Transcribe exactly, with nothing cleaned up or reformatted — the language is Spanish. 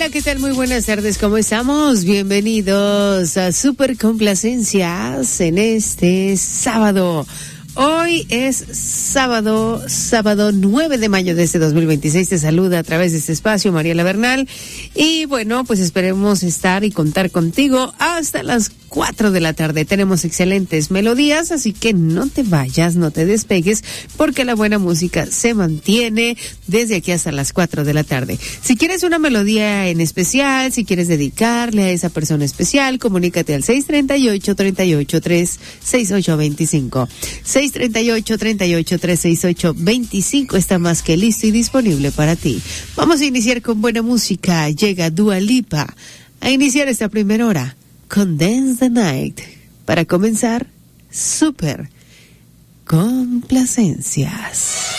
Hola, ¿qué tal? Muy buenas tardes, ¿cómo estamos? Bienvenidos a Super Complacencias en este sábado. Hoy es sábado, sábado nueve de mayo de este dos mil veintiséis. Te saluda a través de este espacio Mariela Bernal. Y bueno, pues esperemos estar y contar contigo hasta las cuatro de la tarde. Tenemos excelentes melodías, así que no te vayas, no te despegues, porque la buena música se mantiene desde aquí hasta las cuatro de la tarde. Si quieres una melodía en especial, si quieres dedicarle a esa persona especial, comunícate al seis treinta y ocho, treinta y ocho, tres, sesenta y ocho veinticinco. seis treinta y ocho, treinta y ocho, tres, sesenta y ocho veinticinco está más que listo y disponible para ti. Vamos a iniciar con buena música. Llega Dua Lipa a iniciar esta primera hora con Dance the Night. Para comenzar, Super Complacencias.